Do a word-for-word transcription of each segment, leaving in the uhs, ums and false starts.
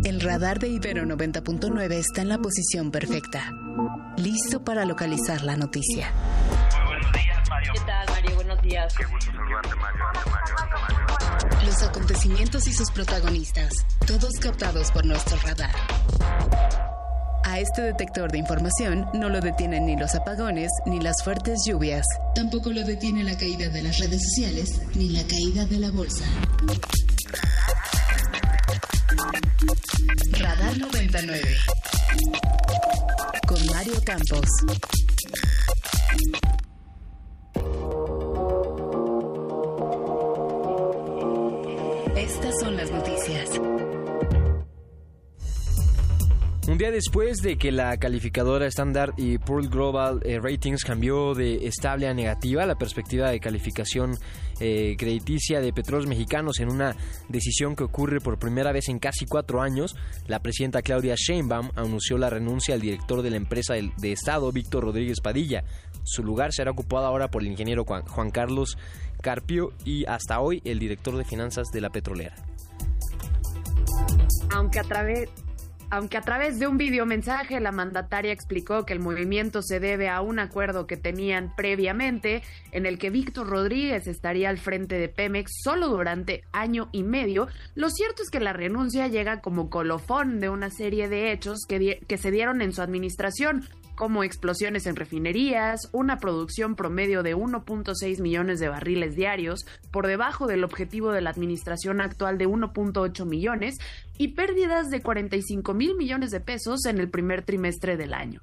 El radar de Ibero noventa punto nueve está en la posición perfecta, listo para localizar la noticia. Muy buenos días, Mario. ¿Qué tal, Mario? Buenos días. Qué gusto saludarte, Mario. Mario, Mario. Los acontecimientos y sus protagonistas, todos captados por nuestro radar. A este detector de información no lo detienen ni los apagones ni las fuertes lluvias. Tampoco lo detiene la caída de las redes sociales ni la caída de la bolsa. Radar noventa y nueve con Mario Campos. Estas son las noticias. Un día después de que la calificadora Standard y Poor's Global eh, Ratings cambió de estable a negativa la perspectiva de calificación eh, crediticia de Petróleos Mexicanos en una decisión que ocurre por primera vez en casi cuatro años, la presidenta Claudia Sheinbaum anunció la renuncia al director de la empresa de Estado, Víctor Rodríguez Padilla. Su lugar será ocupado ahora por el ingeniero Juan, Juan Carlos Carpio y hasta hoy el director de finanzas de la petrolera. Aunque a través... Aunque a través de un videomensaje la mandataria explicó que el movimiento se debe a un acuerdo que tenían previamente en el que Víctor Rodríguez estaría al frente de Pemex solo durante año y medio, lo cierto es que la renuncia llega como colofón de una serie de hechos que, di- que se dieron en su administración, como explosiones en refinerías, una producción promedio de uno punto seis millones de barriles diarios, por debajo del objetivo de la administración actual de uno punto ocho millones, y pérdidas de cuarenta y cinco mil millones de pesos en el primer trimestre del año.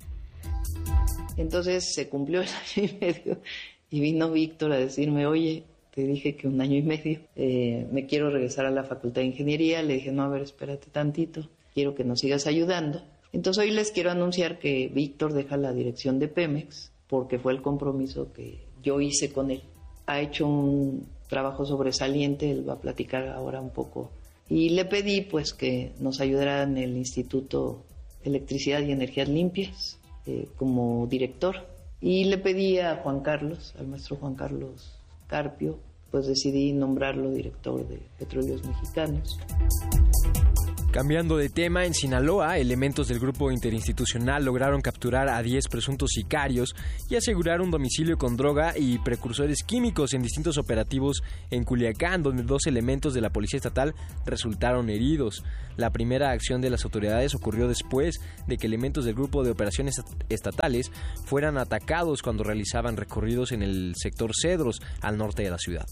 Entonces se cumplió el año y medio y vino Víctor a decirme, oye, te dije que un año y medio, eh, me quiero regresar a la Facultad de Ingeniería. Le dije, no, a ver, espérate tantito, quiero que nos sigas ayudando. Entonces hoy les quiero anunciar que Víctor deja la dirección de Pemex porque fue el compromiso que yo hice con él. Ha hecho un trabajo sobresaliente, él va a platicar ahora un poco. Y le pedí pues que nos ayudara en el Instituto de Electricidad y Energías Limpias eh, como director. Y le pedí a Juan Carlos, al maestro Juan Carlos Carpio, pues decidí nombrarlo director de Petróleos Mexicanos. Cambiando de tema, en Sinaloa, elementos del grupo interinstitucional lograron capturar a diez presuntos sicarios y asegurar un domicilio con droga y precursores químicos en distintos operativos en Culiacán, donde dos elementos de la Policía Estatal resultaron heridos. La primera acción de las autoridades ocurrió después de que elementos del grupo de operaciones estatales fueran atacados cuando realizaban recorridos en el sector Cedros, al norte de la ciudad.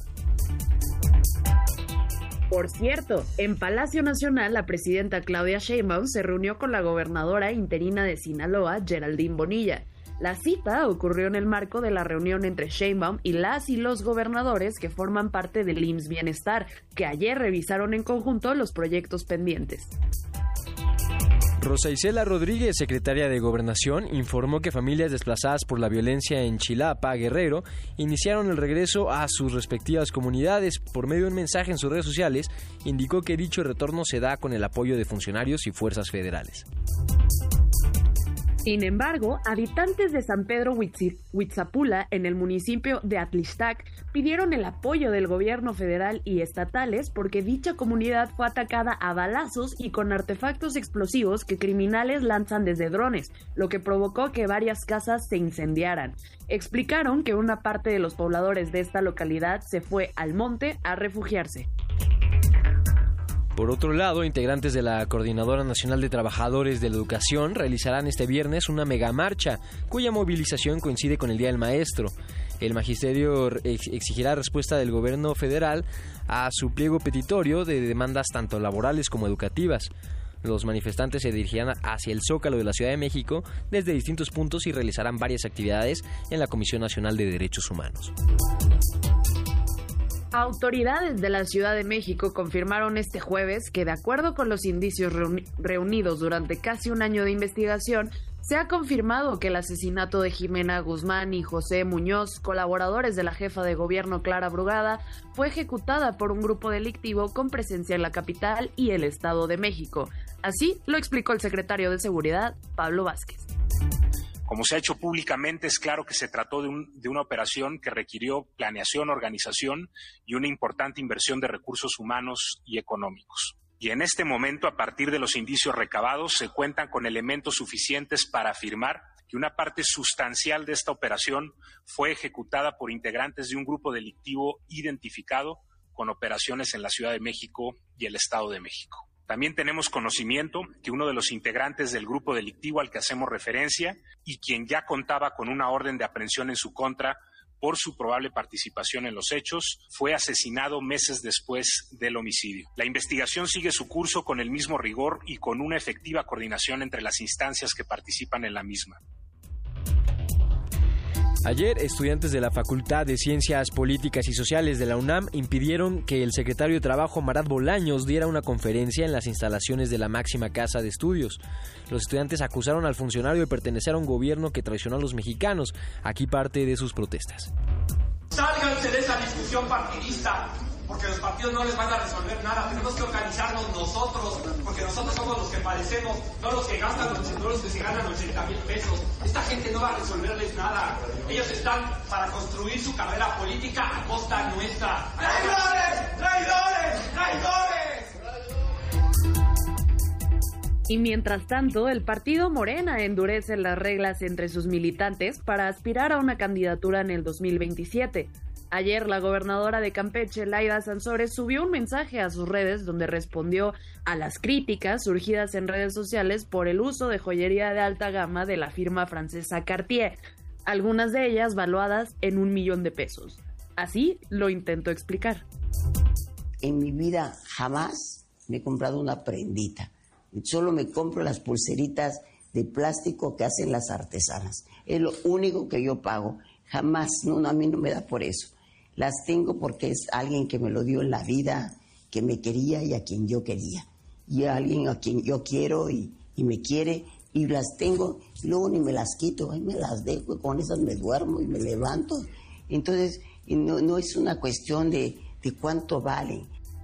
Por cierto, en Palacio Nacional, la presidenta Claudia Sheinbaum se reunió con la gobernadora interina de Sinaloa, Geraldine Bonilla. La cita ocurrió en el marco de la reunión entre Sheinbaum y las y los gobernadores que forman parte del I M S S Bienestar, que ayer revisaron en conjunto los proyectos pendientes. Rosa Isela Rodríguez, secretaria de Gobernación, informó que familias desplazadas por la violencia en Chilapa, Guerrero, iniciaron el regreso a sus respectivas comunidades. Por medio de un mensaje en sus redes sociales, indicó que dicho retorno se da con el apoyo de funcionarios y fuerzas federales. Sin embargo, habitantes de San Pedro Huitzapula, en el municipio de Atlixtac, pidieron el apoyo del gobierno federal y estatales porque dicha comunidad fue atacada a balazos y con artefactos explosivos que criminales lanzan desde drones, lo que provocó que varias casas se incendiaran. Explicaron que una parte de los pobladores de esta localidad se fue al monte a refugiarse. Por otro lado, integrantes de la Coordinadora Nacional de Trabajadores de la Educación realizarán este viernes una megamarcha, cuya movilización coincide con el Día del Maestro. El magisterio exigirá respuesta del gobierno federal a su pliego petitorio de demandas tanto laborales como educativas. Los manifestantes se dirigirán hacia el Zócalo de la Ciudad de México desde distintos puntos y realizarán varias actividades en la Comisión Nacional de Derechos Humanos. Autoridades de la Ciudad de México confirmaron este jueves que, de acuerdo con los indicios reuni- reunidos durante casi un año de investigación, se ha confirmado que el asesinato de Jimena Guzmán y José Muñoz, colaboradores de la jefa de gobierno Clara Brugada, fue ejecutada por un grupo delictivo con presencia en la capital y el Estado de México. Así lo explicó el secretario de Seguridad, Pablo Vázquez. Como se ha hecho públicamente, es claro que se trató de, un, de una operación que requirió planeación, organización y una importante inversión de recursos humanos y económicos. Y en este momento, a partir de los indicios recabados, se cuentan con elementos suficientes para afirmar que una parte sustancial de esta operación fue ejecutada por integrantes de un grupo delictivo identificado con operaciones en la Ciudad de México y el Estado de México. También tenemos conocimiento que uno de los integrantes del grupo delictivo al que hacemos referencia y quien ya contaba con una orden de aprehensión en su contra por su probable participación en los hechos, fue asesinado meses después del homicidio. La investigación sigue su curso con el mismo rigor y con una efectiva coordinación entre las instancias que participan en la misma. Ayer, estudiantes de la Facultad de Ciencias Políticas y Sociales de la UNAM impidieron que el secretario de Trabajo, Marat Bolaños, diera una conferencia en las instalaciones de la máxima casa de estudios. Los estudiantes acusaron al funcionario de pertenecer a un gobierno que traicionó a los mexicanos. Aquí parte de sus protestas. Sálganse de esa discusión partidista, porque los partidos no les van a resolver nada. Tenemos que organizarnos nosotros, porque nosotros somos los que padecemos, no los que gastan, no los que se ganan ochenta mil pesos. Esta gente no va a resolverles nada. Ellos están para construir su carrera política a costa nuestra. ¡Traidores! ¡Traidores! ¡Traidores! Y mientras tanto, el partido Morena endurece las reglas entre sus militantes para aspirar a una candidatura en el dos mil veintisiete. Ayer, la gobernadora de Campeche, Laida Sansores, subió un mensaje a sus redes donde respondió a las críticas surgidas en redes sociales por el uso de joyería de alta gama de la firma francesa Cartier, algunas de ellas valuadas en un millón de pesos. Así lo intentó explicar. En mi vida jamás me he comprado una prendita. Solo me compro las pulseritas de plástico que hacen las artesanas. Es lo único que yo pago. Jamás, no, no, a mí no me da por eso. Las tengo porque es alguien que me lo dio en la vida, que me quería y a quien yo quería. Y a alguien a quien yo quiero y, y me quiere, y las tengo, y luego ni me las quito, ahí me las dejo, con esas me duermo y me levanto. Entonces, no, no es una cuestión de, de cuánto valen.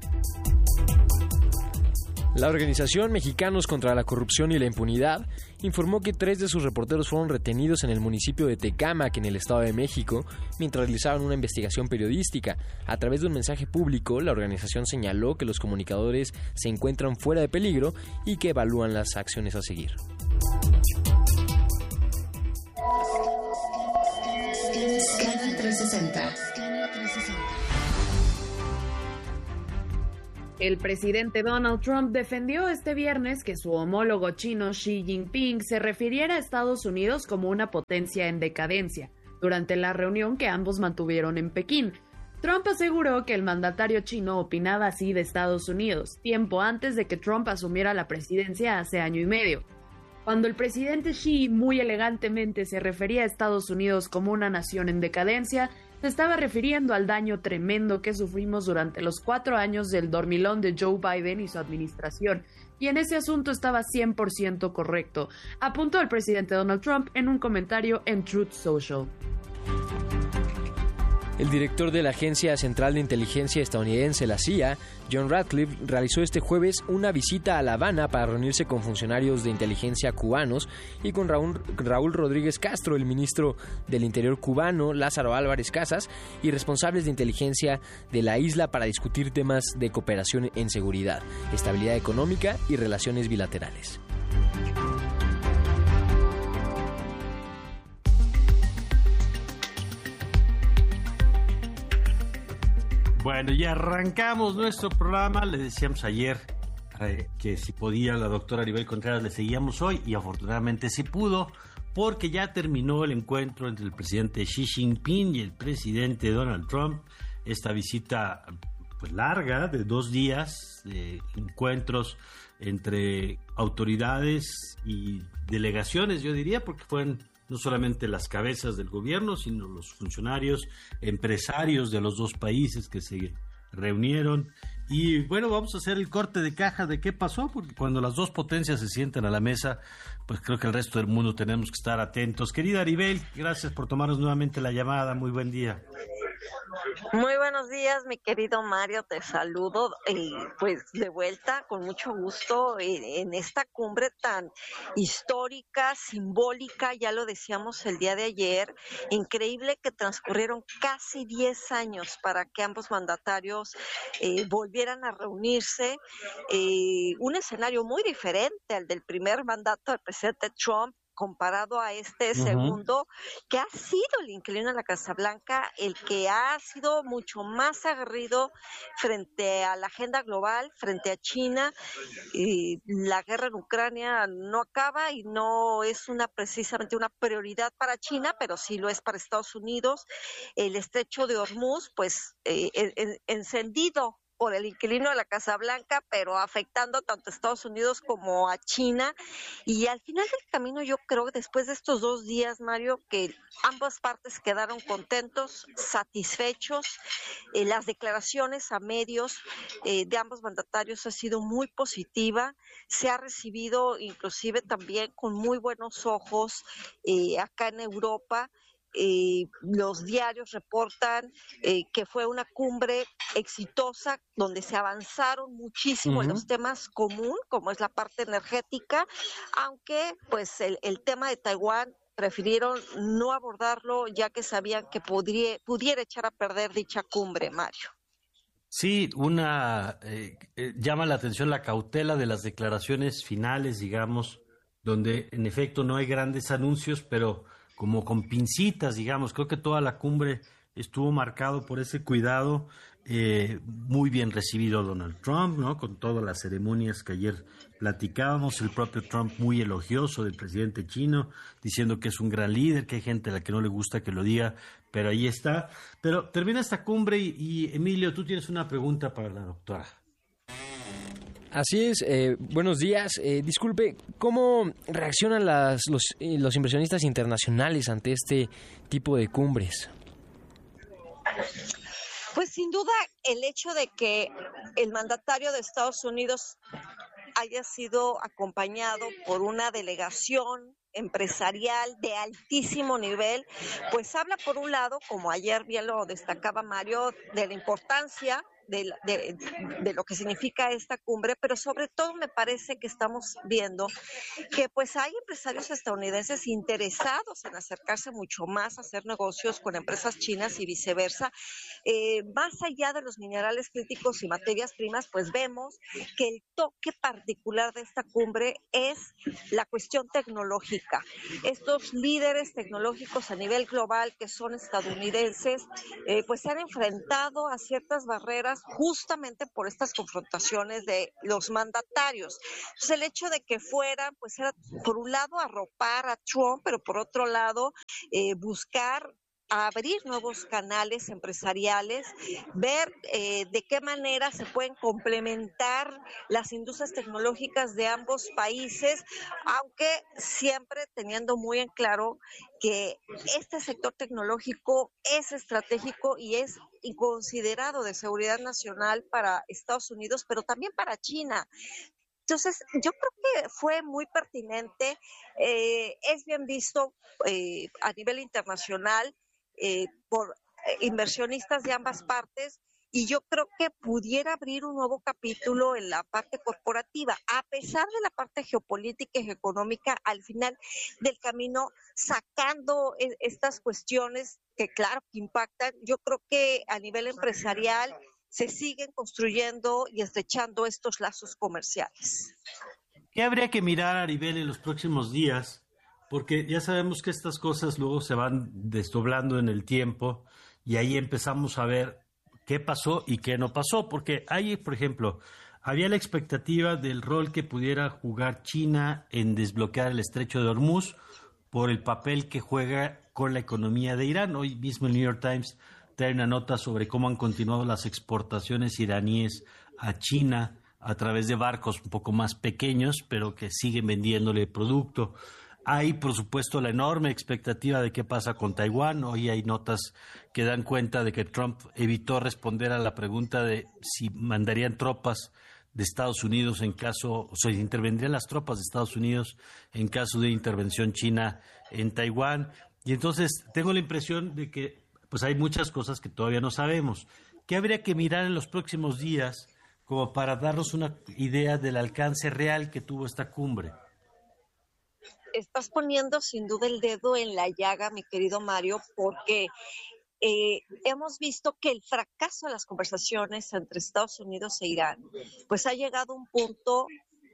La organización Mexicanos contra la Corrupción y la Impunidad informó que tres de sus reporteros fueron retenidos en el municipio de Tecámac, en el Estado de México, mientras realizaban una investigación periodística. A través de un mensaje público, la organización señaló que los comunicadores se encuentran fuera de peligro y que evalúan las acciones a seguir. Scanner trescientos sesenta. El presidente Donald Trump defendió este viernes que su homólogo chino Xi Jinping se refiriera a Estados Unidos como una potencia en decadencia, durante la reunión que ambos mantuvieron en Pekín. Trump aseguró que el mandatario chino opinaba así de Estados Unidos, tiempo antes de que Trump asumiera la presidencia hace año y medio. Cuando el presidente Xi muy elegantemente se refería a Estados Unidos como una nación en decadencia, se estaba refiriendo al daño tremendo que sufrimos durante los cuatro años del dormilón de Joe Biden y su administración, y en ese asunto estaba cien por ciento correcto, apuntó el presidente Donald Trump en un comentario en Truth Social. El director de la Agencia Central de Inteligencia estadounidense, la C I A, John Ratcliffe, realizó este jueves una visita a La Habana para reunirse con funcionarios de inteligencia cubanos y con Raúl, Raúl Rodríguez Castro, el ministro del Interior cubano, Lázaro Álvarez Casas, y responsables de inteligencia de la isla para discutir temas de cooperación en seguridad, estabilidad económica y relaciones bilaterales. Bueno, ya arrancamos nuestro programa. Le decíamos ayer eh, que si podía la doctora Aribel Contreras le seguíamos hoy, y afortunadamente sí pudo, porque ya terminó el encuentro entre el presidente Xi Jinping y el presidente Donald Trump. Esta visita pues larga de dos días, de encuentros entre autoridades y delegaciones, yo diría, porque fueron no solamente las cabezas del gobierno, sino los funcionarios, empresarios de los dos países que se reunieron. Y bueno, vamos a hacer el corte de caja de qué pasó, porque cuando las dos potencias se sientan a la mesa, pues creo que el resto del mundo tenemos que estar atentos. Querida Aribel, gracias por tomarnos nuevamente la llamada. Muy buen día. Muy buenos días, mi querido Mario, te saludo eh, pues de vuelta con mucho gusto eh, en esta cumbre tan histórica, simbólica, ya lo decíamos el día de ayer, increíble que transcurrieron casi diez años para que ambos mandatarios eh, volvieran a reunirse, eh, un escenario muy diferente al del primer mandato del presidente Trump, comparado a este uh-huh. segundo, que ha sido el inquilino de la Casa Blanca, el que ha sido mucho más aguerrido frente a la agenda global, frente a China. Y la guerra en Ucrania no acaba y no es una precisamente una prioridad para China, pero sí lo es para Estados Unidos. El estrecho de Hormuz, pues, eh, en, encendido por el inquilino de la Casa Blanca, pero afectando tanto a Estados Unidos como a China. Y al final del camino yo creo que después de estos dos días, Mario, que ambas partes quedaron contentos, satisfechos. Eh, las declaraciones a medios eh, de ambos mandatarios ha sido muy positiva. Se ha recibido inclusive también con muy buenos ojos eh, acá en Europa. Eh, los diarios reportan eh, que fue una cumbre exitosa donde se avanzaron muchísimo uh-huh. en los temas común, como es la parte energética, aunque pues el, el tema de Taiwán prefirieron no abordarlo ya que sabían que podría, pudiera echar a perder dicha cumbre, Mario. Sí, una eh, eh, llama la atención la cautela de las declaraciones finales, digamos, donde en efecto no hay grandes anuncios, pero como con pincitas, digamos. Creo que toda la cumbre estuvo marcado por ese cuidado, eh, muy bien recibido Donald Trump, ¿no? Con todas las ceremonias que ayer platicábamos, el propio Trump muy elogioso del presidente chino, diciendo que es un gran líder, que hay gente a la que no le gusta que lo diga, pero ahí está. Pero termina esta cumbre y, y Emilio, tú tienes una pregunta para la doctora. Así es, eh, buenos días. Eh, disculpe, ¿cómo reaccionan las, los, eh, los inversionistas internacionales ante este tipo de cumbres? Pues sin duda el hecho de que el mandatario de Estados Unidos haya sido acompañado por una delegación empresarial de altísimo nivel, pues habla por un lado, como ayer bien lo destacaba Mario, de la importancia De, de, de lo que significa esta cumbre, pero sobre todo me parece que estamos viendo que pues hay empresarios estadounidenses interesados en acercarse mucho más a hacer negocios con empresas chinas y viceversa. Eh, más allá de los minerales críticos y materias primas, pues vemos que el toque particular de esta cumbre es la cuestión tecnológica. Estos líderes tecnológicos a nivel global que son estadounidenses, eh, pues se han enfrentado a ciertas barreras justamente por estas confrontaciones de los mandatarios. Entonces el hecho de que fueran, pues era por un lado arropar a Trump, pero por otro lado eh, buscar abrir nuevos canales empresariales, ver eh, de qué manera se pueden complementar las industrias tecnológicas de ambos países, aunque siempre teniendo muy en claro que este sector tecnológico es estratégico y es considerado de seguridad nacional para Estados Unidos, pero también para China. Entonces, yo creo que fue muy pertinente, eh, es bien visto eh, a nivel internacional, Eh, por eh, inversionistas de ambas partes, y yo creo que pudiera abrir un nuevo capítulo en la parte corporativa, a pesar de la parte geopolítica y económica, al final del camino, sacando eh, estas cuestiones que claro que impactan. Yo creo que a nivel empresarial se siguen construyendo y estrechando estos lazos comerciales. ¿Qué habría que mirar, Aribel, en los próximos días? Porque ya sabemos que estas cosas luego se van desdoblando en el tiempo y ahí empezamos a ver qué pasó y qué no pasó. Porque ahí, por ejemplo, había la expectativa del rol que pudiera jugar China en desbloquear el estrecho de Hormuz por el papel que juega con la economía de Irán. Hoy mismo el New York Times trae una nota sobre cómo han continuado las exportaciones iraníes a China a través de barcos un poco más pequeños, pero que siguen vendiéndole producto. Hay, por supuesto, la enorme expectativa de qué pasa con Taiwán. Hoy hay notas que dan cuenta de que Trump evitó responder a la pregunta de si mandarían tropas de Estados Unidos en caso, o sea, intervendrían las tropas de Estados Unidos en caso de intervención china en Taiwán. Y entonces tengo la impresión de que pues hay muchas cosas que todavía no sabemos. ¿Qué habría que mirar en los próximos días como para darnos una idea del alcance real que tuvo esta cumbre? Estás poniendo sin duda el dedo en la llaga, mi querido Mario, porque eh, hemos visto que el fracaso de las conversaciones entre Estados Unidos e Irán, pues ha llegado a un punto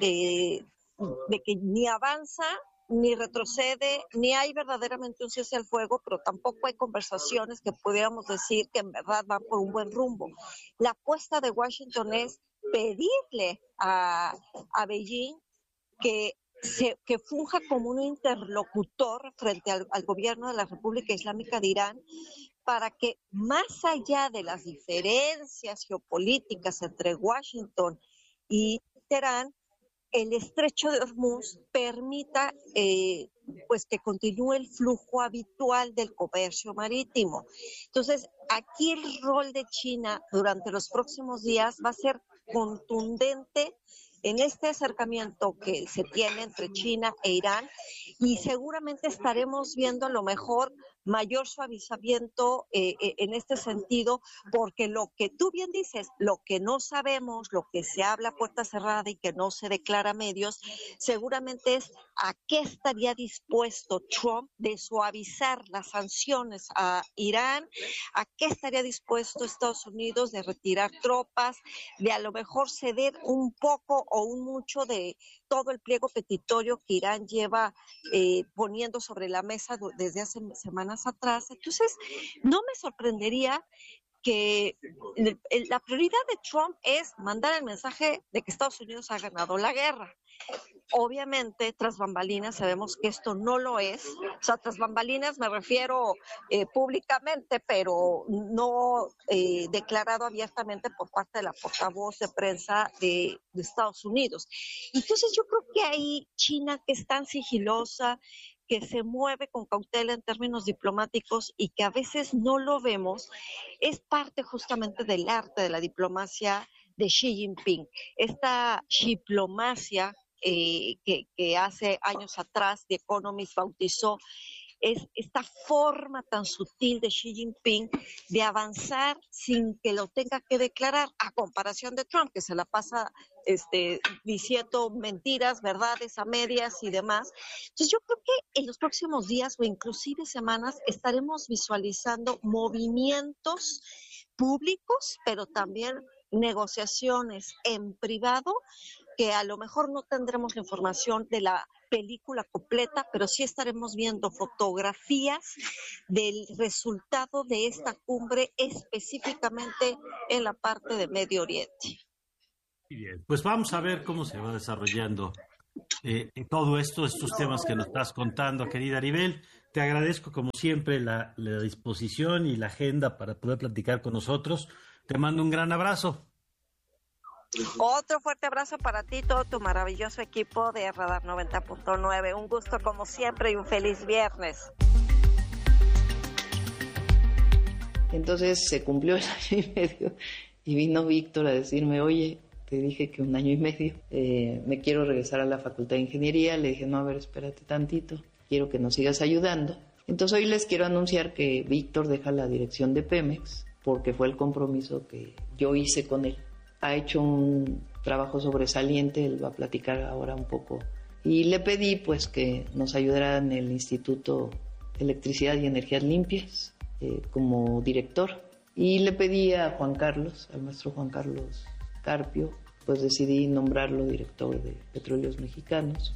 de, de que ni avanza, ni retrocede, ni hay verdaderamente un cese al fuego, pero tampoco hay conversaciones que pudiéramos decir que en verdad van por un buen rumbo. La apuesta de Washington es pedirle a, a Beijing que Se, que funja como un interlocutor frente al, al gobierno de la República Islámica de Irán para que, más allá de las diferencias geopolíticas entre Washington y Teherán, el estrecho de Hormuz permita eh, pues que continúe el flujo habitual del comercio marítimo. Entonces, aquí el rol de China durante los próximos días va a ser contundente en este acercamiento que se tiene entre China e Irán, y seguramente estaremos viendo a lo mejor mayor suavizamiento eh, eh, en este sentido, porque lo que tú bien dices, lo que no sabemos, lo que se habla a puerta cerrada y que no se declara a medios, seguramente es a qué estaría dispuesto Trump de suavizar las sanciones a Irán, a qué estaría dispuesto Estados Unidos de retirar tropas, de a lo mejor ceder un poco o un mucho de todo el pliego petitorio que Irán lleva eh, poniendo sobre la mesa desde hace semanas atrás. Entonces, no me sorprendería que la prioridad de Trump es mandar el mensaje de que Estados Unidos ha ganado la guerra. Obviamente, tras bambalinas sabemos que esto no lo es. O sea, tras bambalinas me refiero eh, públicamente, pero no eh, declarado abiertamente por parte de la portavoz de prensa de, de Estados Unidos. Entonces, yo creo que ahí China, que es tan sigilosa, que se mueve con cautela en términos diplomáticos y que a veces no lo vemos, es parte justamente del arte de la diplomacia de Xi Jinping. Esta diplomacia eh, que, que hace años atrás The Economist bautizó, es esta forma tan sutil de Xi Jinping de avanzar sin que lo tenga que declarar, a comparación de Trump, que se la pasa este, diciendo mentiras, verdades a medias y demás. Entonces yo creo que en los próximos días o inclusive semanas estaremos visualizando movimientos públicos, pero también negociaciones en privado, que a lo mejor no tendremos la información de la película completa, pero sí estaremos viendo fotografías del resultado de esta cumbre, específicamente en la parte de Medio Oriente. Bien, pues vamos a ver cómo se va desarrollando eh, todo esto, estos temas que nos estás contando, querida Aribel. Te agradezco como siempre la, la disposición y la agenda para poder platicar con nosotros. Te mando un gran abrazo. Otro fuerte abrazo para ti y todo tu maravilloso equipo de Radar noventa punto nueve. Un gusto como siempre y un feliz viernes. Entonces se cumplió el año y medio y vino Víctor a decirme, oye, te dije que un año y medio, eh, me quiero regresar a la Facultad de Ingeniería. Le dije, no, a ver, espérate tantito, quiero que nos sigas ayudando. Entonces hoy les quiero anunciar que Víctor deja la dirección de Pemex porque fue el compromiso que yo hice con él. Ha hecho un trabajo sobresaliente, él va a platicar ahora un poco. Y le pedí pues que nos ayudara en el Instituto de Electricidad y Energías Limpias eh, como director. Y le pedí a Juan Carlos, al maestro Juan Carlos Carpio, pues decidí nombrarlo director de Petróleos Mexicanos.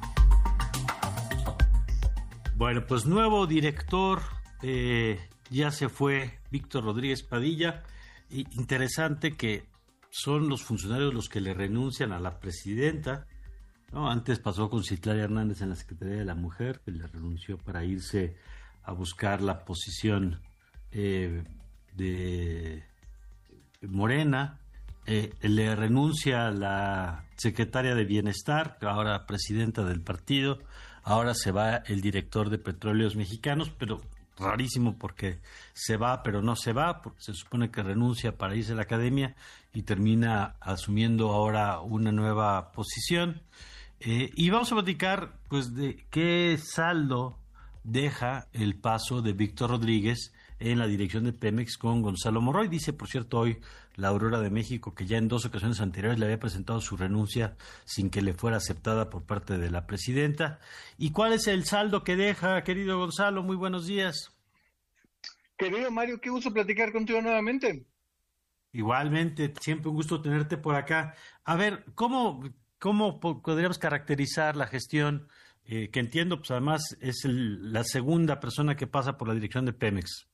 Bueno, pues nuevo director, eh, ya se fue Víctor Rodríguez Padilla. Y interesante que son los funcionarios los que le renuncian a la presidenta, ¿no? Antes pasó con Citlali Hernández en la Secretaría de la Mujer, que le renunció para irse a buscar la posición eh, de Morena. Eh, le renuncia a la secretaria de Bienestar, ahora presidenta del partido. Ahora se va el director de Petróleos Mexicanos, pero rarísimo porque se va pero no se va, porque se supone que renuncia para irse a la academia y termina asumiendo ahora una nueva posición. Eh, y vamos a platicar pues de qué saldo deja el paso de Víctor Rodríguez en la dirección de Pemex con Gonzalo Monroy. Dice, por cierto, hoy la Aurora de México que ya en dos ocasiones anteriores le había presentado su renuncia sin que le fuera aceptada por parte de la presidenta. ¿Y cuál es el saldo que deja, querido Gonzalo? Muy buenos días. Querido Mario, qué gusto platicar contigo nuevamente. Igualmente, siempre un gusto tenerte por acá. A ver, ¿cómo, cómo podríamos caracterizar la gestión eh, que entiendo, pues además es el, la segunda persona que pasa por la dirección de Pemex?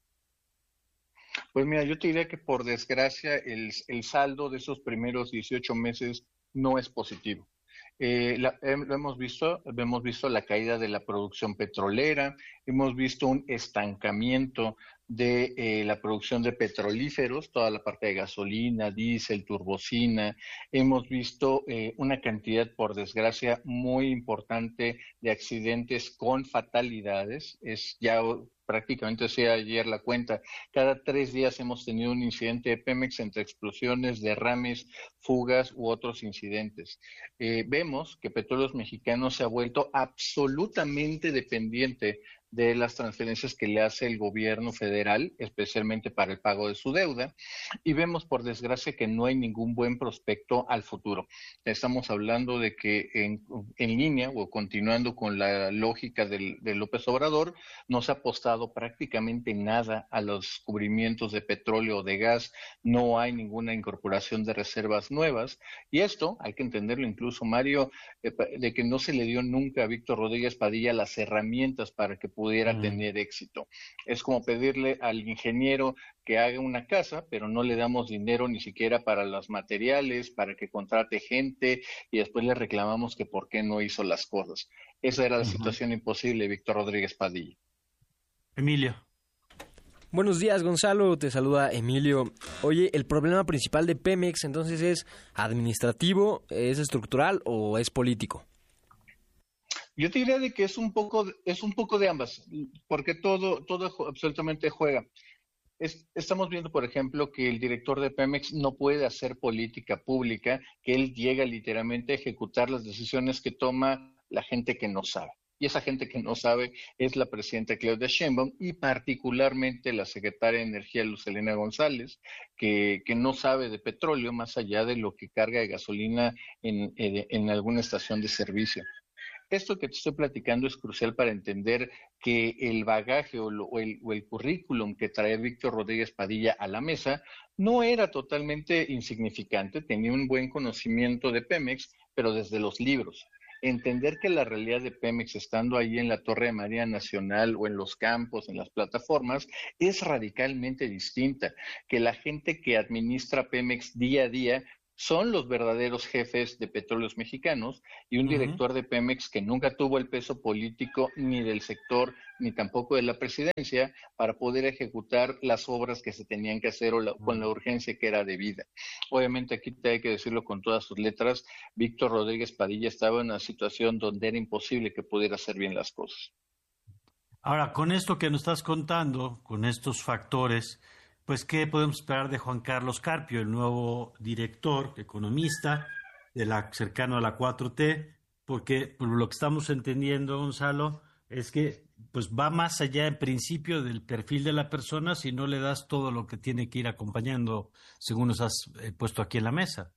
Pues mira, yo te diría que por desgracia el, el saldo de esos primeros dieciocho meses no es positivo. Eh, la, eh, lo hemos visto, hemos visto la caída de la producción petrolera, hemos visto un estancamiento de eh, la producción de petrolíferos, toda la parte de gasolina, diésel, turbocina. Hemos visto eh, una cantidad, por desgracia, muy importante de accidentes con fatalidades. Es ya prácticamente, hacía ayer la cuenta, cada tres días hemos tenido un incidente de Pemex entre explosiones, derrames, fugas u otros incidentes. Eh, vemos que Petróleos Mexicanos se ha vuelto absolutamente dependiente de las transferencias que le hace el gobierno federal, especialmente para el pago de su deuda, y vemos por desgracia que no hay ningún buen prospecto al futuro. Estamos hablando de que en, en línea o continuando con la lógica del, de López Obrador, no se ha apostado prácticamente nada a los descubrimientos de petróleo o de gas, no hay ninguna incorporación de reservas nuevas, y esto hay que entenderlo incluso, Mario, eh, de que no se le dio nunca a Víctor Rodríguez Padilla las herramientas para que pudiera mm. tener éxito. Es como pedirle al ingeniero que haga una casa, pero no le damos dinero ni siquiera para los materiales, para que contrate gente, y después le reclamamos que por qué no hizo las cosas. Esa era la uh-huh. situación imposible, Víctor Rodríguez Padilla. Emilio. Buenos días, Gonzalo, te saluda Emilio. Oye, ¿el problema principal de Pemex entonces es administrativo, es estructural o es político? Yo te diría de que es un poco, es un poco de ambas, porque todo, todo absolutamente juega. Es, estamos viendo, por ejemplo, que el director de Pemex no puede hacer política pública, que él llega literalmente a ejecutar las decisiones que toma la gente que no sabe. Y esa gente que no sabe es la presidenta Claudia Sheinbaum y particularmente la secretaria de Energía Luz Helena González, que, que no sabe de petróleo más allá de lo que carga de gasolina en, en, en alguna estación de servicio. Esto que te estoy platicando es crucial para entender que el bagaje o, lo, o, el, o el currículum que trae Víctor Rodríguez Padilla a la mesa no era totalmente insignificante, tenía un buen conocimiento de Pemex, pero desde los libros. Entender que la realidad de Pemex, estando ahí en la Torre de Marina Nacional o en los campos, en las plataformas, es radicalmente distinta, que la gente que administra Pemex día a día son los verdaderos jefes de Petróleos Mexicanos y un uh-huh. director de Pemex que nunca tuvo el peso político ni del sector ni tampoco de la presidencia para poder ejecutar las obras que se tenían que hacer o la, uh-huh. con la urgencia que era debida. Obviamente aquí te hay que decirlo con todas sus letras, Víctor Rodríguez Padilla estaba en una situación donde era imposible que pudiera hacer bien las cosas. Ahora, con esto que nos estás contando, con estos factores, pues, ¿qué podemos esperar de Juan Carlos Carpio, el nuevo director, economista, de la, cercano a la cuatro T? Porque por lo que estamos entendiendo, Gonzalo, es que pues va más allá en principio del perfil de la persona si no le das todo lo que tiene que ir acompañando, según nos has eh, puesto aquí en la mesa.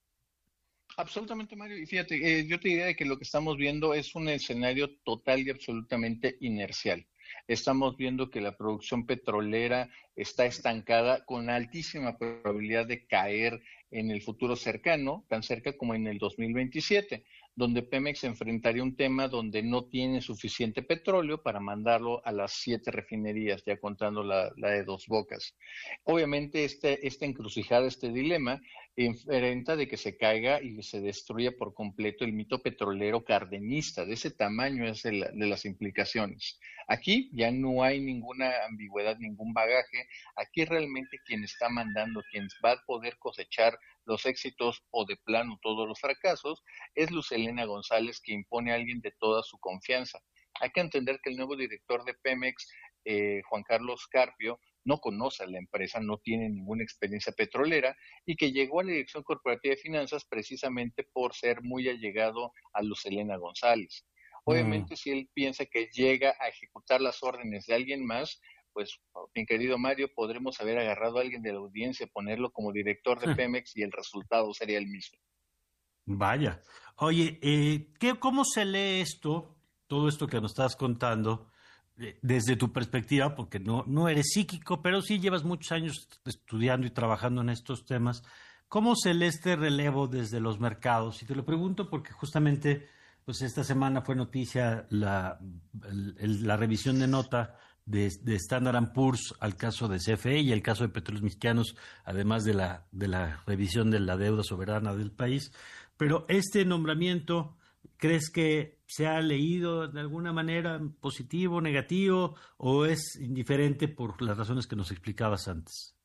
Absolutamente, Mario. Y fíjate, eh, yo te diría que lo que estamos viendo es un escenario total y absolutamente inercial. Estamos viendo que la producción petrolera está estancada con altísima probabilidad de caer en el futuro cercano, tan cerca como en el dos mil veintisiete, donde Pemex enfrentaría un tema donde no tiene suficiente petróleo para mandarlo a las siete refinerías, ya contando la, la de Dos Bocas. Obviamente este, esta encrucijada, este dilema, enfrenta de que se caiga y se destruya por completo el mito petrolero cardenista. De ese tamaño es el, de las implicaciones. Aquí ya no hay ninguna ambigüedad, ningún bagaje. Aquí realmente quien está mandando, quien va a poder cosechar los éxitos o de plano todos los fracasos, es Luz Helena González, que impone a alguien de toda su confianza. Hay que entender que el nuevo director de Pemex, eh, Juan Carlos Carpio, no conoce a la empresa, no tiene ninguna experiencia petrolera y que llegó a la Dirección Corporativa de Finanzas precisamente por ser muy allegado a Luz Helena González. Obviamente, mm. si él piensa que llega a ejecutar las órdenes de alguien más, pues, mi querido Mario, podremos haber agarrado a alguien de la audiencia, ponerlo como director de Pemex y el resultado sería el mismo. Vaya. Oye, eh, ¿qué, ¿cómo se lee esto, todo esto que nos estás contando, eh, desde tu perspectiva? Porque no, no eres psíquico, pero sí llevas muchos años estudiando y trabajando en estos temas. ¿Cómo se lee este relevo desde los mercados? Y te lo pregunto porque justamente pues esta semana fue noticia la, el, la revisión de nota de, de Standard and Poor's al caso de C F E y el caso de Petróleos Mexicanos, además de la, de la revisión de la deuda soberana del país. Pero este nombramiento, ¿crees que se ha leído de alguna manera positivo, negativo, o es indiferente por las razones que nos explicabas antes?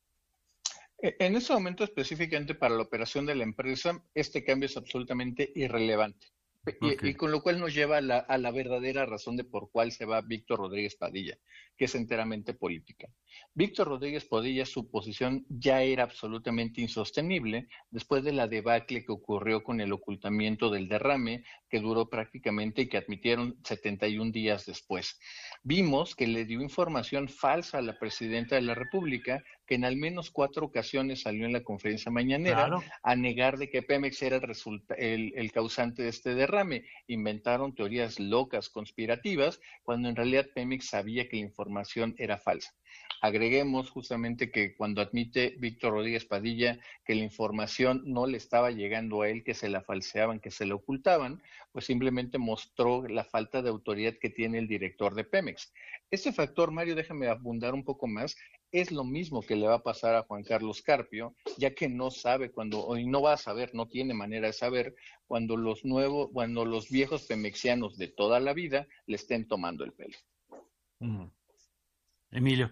En este momento, específicamente para la operación de la empresa, este cambio es absolutamente irrelevante. Y, okay. y con lo cual nos lleva a la, a la verdadera razón de por cuál se va Víctor Rodríguez Padilla, que es enteramente política. Víctor Rodríguez Padilla, su posición ya era absolutamente insostenible después de la debacle que ocurrió con el ocultamiento del derrame, que duró prácticamente y que admitieron setenta y un días después. Vimos que le dio información falsa a la presidenta de la República, que en al menos cuatro ocasiones salió en la conferencia mañanera claro. a negar de que Pemex era el, resulta, el, el causante de este derrame. Inventaron teorías locas, conspirativas, cuando en realidad Pemex sabía que la información era falsa. Agreguemos justamente que cuando admite Víctor Rodríguez Padilla que la información no le estaba llegando a él, que se la falseaban, que se la ocultaban, pues simplemente mostró la falta de autoridad que tiene el director de Pemex. Este factor, Mario, déjame abundar un poco más, es lo mismo que le va a pasar a Juan Carlos Carpio, ya que no sabe cuando, y no va a saber, no tiene manera de saber, cuando los nuevos, cuando los viejos pemexianos de toda la vida le estén tomando el pelo. Mm. Emilio.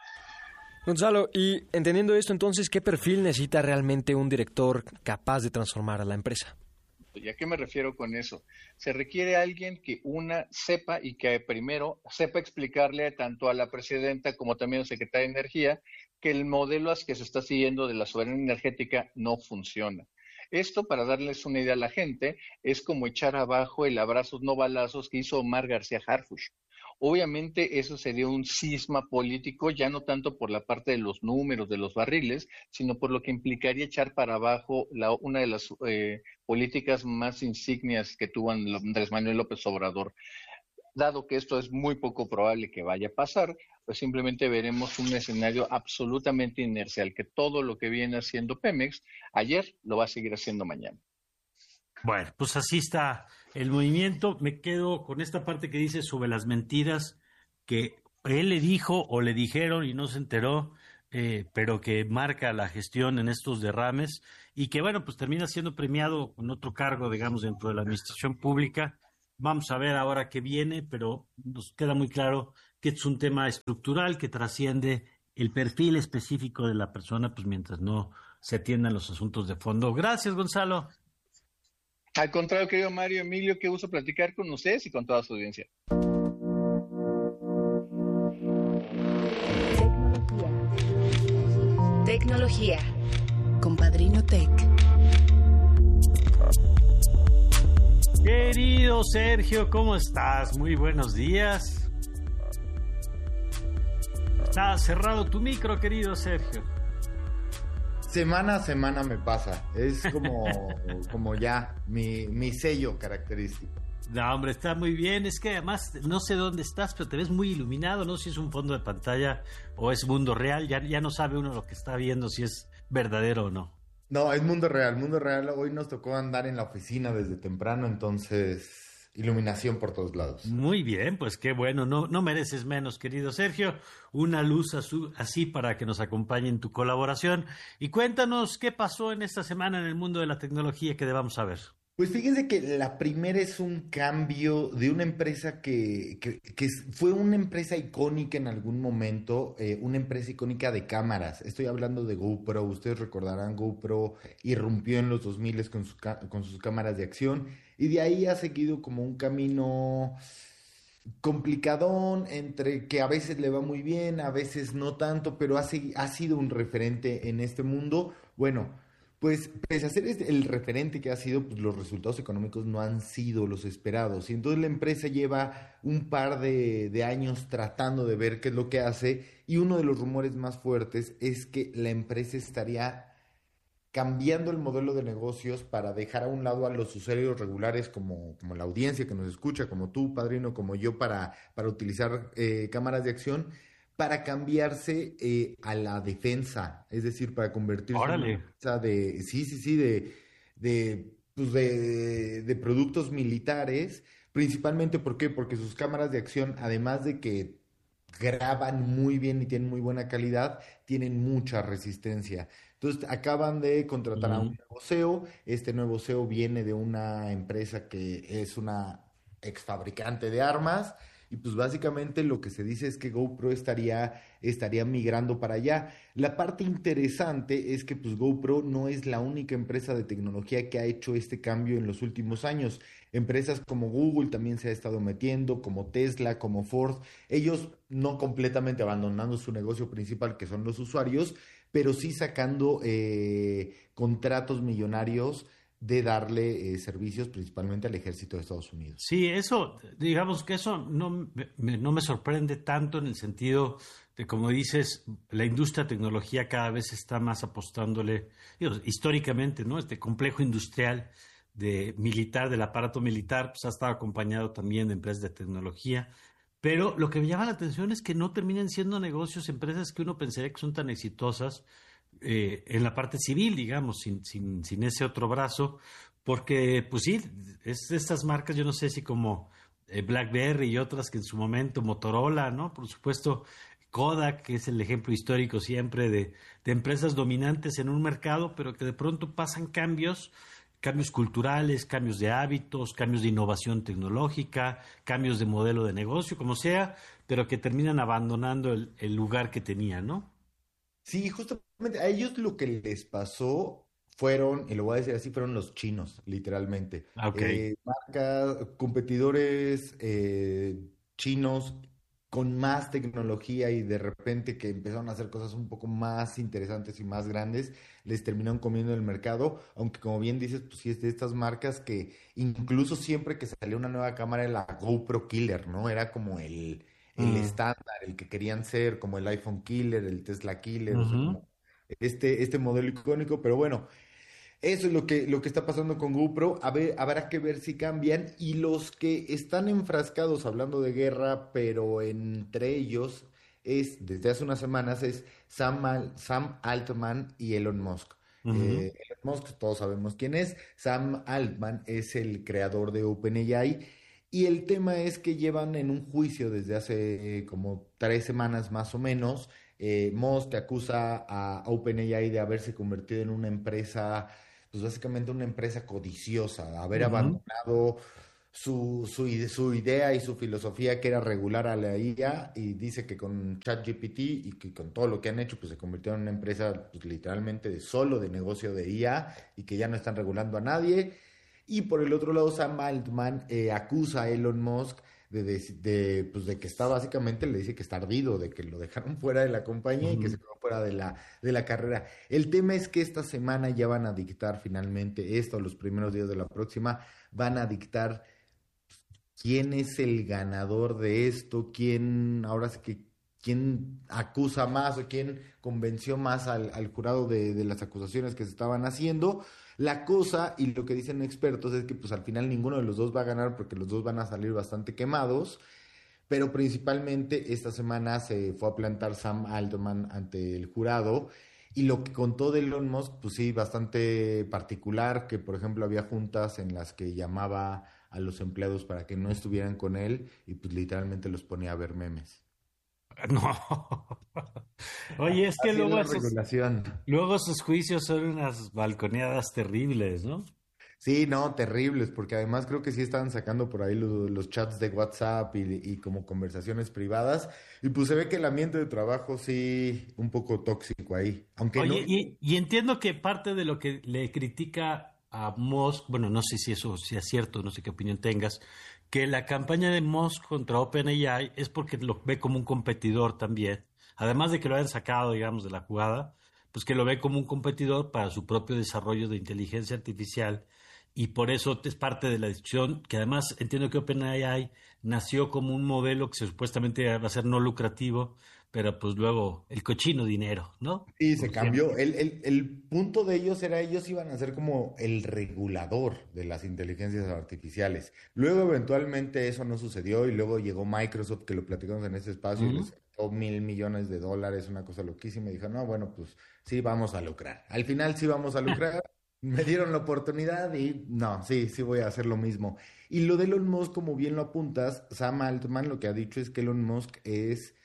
Gonzalo, y entendiendo esto, entonces, ¿qué perfil necesita realmente un director capaz de transformar a la empresa? ¿Y a qué me refiero con eso? Se requiere alguien que una sepa y que primero sepa explicarle tanto a la presidenta como también al secretario de Energía que el modelo que se está siguiendo de la soberanía energética no funciona. Esto, para darles una idea a la gente, es como echar abajo el abrazos no balazos que hizo Omar García Harfuch. Obviamente eso sería un cisma político, ya no tanto por la parte de los números, de los barriles, sino por lo que implicaría echar para abajo la, una de las eh, políticas más insignias que tuvo Andrés Manuel López Obrador. Dado que esto es muy poco probable que vaya a pasar, pues simplemente veremos un escenario absolutamente inercial, que todo lo que viene haciendo Pemex ayer lo va a seguir haciendo mañana. Bueno, pues así está el movimiento. Me quedo con esta parte que dice sobre las mentiras que él le dijo o le dijeron y no se enteró, eh, pero que marca la gestión en estos derrames y que, bueno, pues termina siendo premiado con otro cargo, digamos, dentro de la administración pública. Vamos a ver ahora qué viene, pero nos queda muy claro que es un tema estructural que trasciende el perfil específico de la persona, pues mientras no se atiendan los asuntos de fondo. Gracias, Gonzalo. Al contrario, querido Mario, Emilio, qué gusto platicar con ustedes y con toda su audiencia. Tecnología. Tecnología. Con Padrino Tech. Querido Sergio, ¿cómo estás? Muy buenos días. Está cerrado tu micro, querido Sergio. Semana a semana me pasa, es como, como ya mi, mi sello característico. No, hombre, está muy bien, es que además no sé dónde estás, pero te ves muy iluminado, no sé si es un fondo de pantalla o es mundo real, ya, ya no sabe uno lo que está viendo, si es verdadero o no. No, es mundo real, mundo real, hoy nos tocó andar en la oficina desde temprano, entonces iluminación por todos lados. Muy bien, pues qué bueno, no, no mereces menos, querido Sergio, una luz así para que nos acompañe en tu colaboración. Y cuéntanos qué pasó en esta semana en el mundo de la tecnología que debamos saber. Pues fíjense que la primera es un cambio de una empresa que, que, que fue una empresa icónica en algún momento, eh, una empresa icónica de cámaras. Estoy hablando de GoPro, ustedes recordarán, GoPro irrumpió en los dos mil con, su, con sus cámaras de acción y de ahí ha seguido como un camino complicadón entre que a veces le va muy bien, a veces no tanto, pero ha, ha sido un referente en este mundo. Bueno, pues pese a ser este- el referente que ha sido, pues los resultados económicos no han sido los esperados. Y entonces la empresa lleva un par de, de años tratando de ver qué es lo que hace. Y uno de los rumores más fuertes es que la empresa estaría cambiando el modelo de negocios para dejar a un lado a los usuarios regulares como, como la audiencia que nos escucha, como tú, padrino, como yo, para, para utilizar eh, cámaras de acción, para cambiarse eh, a la defensa, es decir, para convertirse Órale. en una empresa de, sí, sí, sí, de, de, pues de, de productos militares, principalmente, ¿por qué? Porque sus cámaras de acción, además de que graban muy bien y tienen muy buena calidad, tienen mucha resistencia. Entonces acaban de contratar a un Ujú. nuevo C E O. Este nuevo C E O viene de una empresa que es una exfabricante de armas. Y pues básicamente lo que se dice es que GoPro estaría, estaría migrando para allá. La parte interesante es que pues GoPro no es la única empresa de tecnología que ha hecho este cambio en los últimos años. Empresas como Google también se ha estado metiendo, como Tesla, como Ford. Ellos no completamente abandonando su negocio principal, que son los usuarios, pero sí sacando eh, contratos millonarios de darle eh, servicios principalmente al ejército de Estados Unidos. Sí, eso, digamos que eso no me, no me sorprende tanto en el sentido de, como dices, la industria de tecnología cada vez está más apostándole, digo, históricamente, ¿no? Este complejo industrial de militar, del aparato militar, pues ha estado acompañado también de empresas de tecnología. Pero lo que me llama la atención es que no terminan siendo negocios, empresas que uno pensaría que son tan exitosas eh, en la parte civil, digamos, sin, sin, sin ese otro brazo, porque, pues sí, es de estas marcas, yo no sé si como eh, BlackBerry y otras que en su momento, Motorola, ¿no? Por supuesto, Kodak, que es el ejemplo histórico siempre de, de empresas dominantes en un mercado, pero que de pronto pasan cambios, cambios culturales, cambios de hábitos, cambios de innovación tecnológica, cambios de modelo de negocio, como sea, pero que terminan abandonando el, el lugar que tenían, ¿no? Sí, justamente a ellos lo que les pasó fueron, y lo voy a decir así, fueron los chinos, literalmente. Ok. Eh, marcas, competidores eh, chinos con más tecnología y de repente que empezaron a hacer cosas un poco más interesantes y más grandes, les terminaron comiendo el mercado, aunque como bien dices, pues sí es de estas marcas que incluso siempre que salía una nueva cámara era la GoPro Killer, ¿no? Era como el, el Mm. estándar, el que querían ser, como el iPhone Killer, el Tesla Killer, o sea, Ujú. como este, este modelo icónico, pero bueno, eso es lo que, lo que está pasando con GoPro. A ver, habrá que ver si cambian. Y los que están enfrascados hablando de guerra, pero entre ellos es, desde hace unas semanas, es Sam, Al- Sam Altman y Elon Musk. Ujú. Eh, Elon Musk, todos sabemos quién es. Sam Altman es el creador de OpenAI. Y el tema es que llevan en un juicio desde hace eh, como tres semanas más o menos. Eh, Musk acusa a OpenAI de haberse convertido en una empresa, pues básicamente una empresa codiciosa, de haber Ujú. abandonado su, su, ide- su idea y su filosofía que era regular a la I A, y dice que con ChatGPT y que con todo lo que han hecho, pues se convirtieron en una empresa pues, literalmente de solo de negocio de I A y que ya no están regulando a nadie. Y por el otro lado, Sam Altman eh, acusa a Elon Musk de, de, de, pues de que está básicamente, le dice que está ardido, de que lo dejaron fuera de la compañía y que se Ujú. quedó fuera de la, de la carrera. El tema es que esta semana ya van a dictar finalmente esto, los primeros días de la próxima, van a dictar quién es el ganador de esto, quién, ahora sí que, quién acusa más o quién convenció más al, al jurado de, de las acusaciones que se estaban haciendo. La cosa, y lo que dicen expertos, es que pues al final ninguno de los dos va a ganar porque los dos van a salir bastante quemados, pero principalmente esta semana se fue a plantar Sam Altman ante el jurado. Y lo que contó de Elon Musk, pues sí, bastante particular, que por ejemplo había juntas en las que llamaba a los empleados para que no estuvieran con él y pues literalmente los ponía a ver memes. No. Oye, es que Así es luego la esos, regulación. luego esos juicios son unas balconeadas terribles, ¿no? Sí, no, terribles, porque además creo que sí estaban sacando por ahí los, los chats de WhatsApp y, y como conversaciones privadas, y pues se ve que el ambiente de trabajo sí, un poco tóxico ahí, aunque no. Oye, y, y entiendo que parte de lo que le critica a Musk, bueno, no sé si eso sea cierto, no sé qué opinión tengas, que la campaña de Musk contra OpenAI es porque lo ve como un competidor también, además de que lo hayan sacado, digamos, de la jugada, pues que lo ve como un competidor para su propio desarrollo de inteligencia artificial, y por eso es parte de la discusión, que además entiendo que OpenAI nació como un modelo que supuestamente va a ser no lucrativo, pero pues luego el cochino dinero, ¿no? Sí, se Por cambió. El, el, el punto de ellos era, ellos iban a ser como el regulador de las inteligencias artificiales. Luego, eventualmente, eso no sucedió y luego llegó Microsoft, que lo platicamos en ese espacio, y Ujú. les sacó mil millones de dólares, una cosa loquísima, y dijo, no, bueno, pues sí, vamos a lucrar. Al final sí vamos a lucrar. Me dieron la oportunidad y no, sí, sí voy a hacer lo mismo. Y lo de Elon Musk, como bien lo apuntas, Sam Altman lo que ha dicho es que Elon Musk es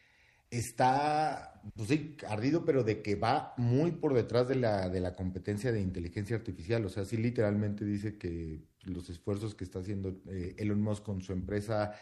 está, pues sí, ardido, pero de que va muy por detrás de la, de la competencia de inteligencia artificial. O sea, sí literalmente dice que los esfuerzos que está haciendo eh, Elon Musk con su empresa